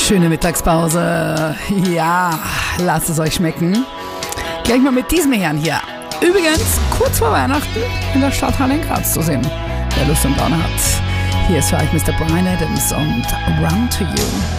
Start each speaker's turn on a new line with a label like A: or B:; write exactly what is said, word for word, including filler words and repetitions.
A: Schöne Mittagspause. Ja, lasst es euch schmecken. Gleich mal mit diesem Herrn hier. Übrigens, kurz vor Weihnachten in der Stadthalle in Graz zu sehen. Wer Lust und Laune hat. Hier ist für euch Mister Bryan Adams und Run to You.